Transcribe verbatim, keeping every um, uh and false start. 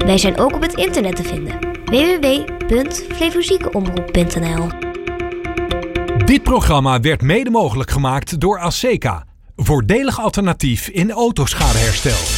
Wij zijn ook op het internet te vinden. w w w punt flevoziekenomroep punt n l. Dit programma werd mede mogelijk gemaakt door Aseca. Voordelig alternatief in autoschadeherstel.